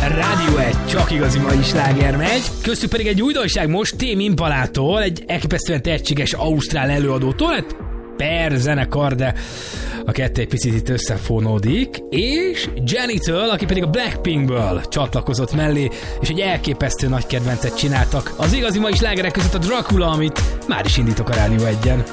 Rádió 1, csak igazi mai sláger megy. Köztük pedig egy újdonság most Tame Impalától, egy elképesztően tehetséges ausztrál előadótól, hát per zenekar, de a kettő egy picit itt összefonódik, és Jenny-től, aki pedig a Blackpinkből csatlakozott mellé, és egy elképesztő nagy kedvencet csináltak. Az igazi mai slágerek között a Dracula, amit már is indítok a Rádió 1-en.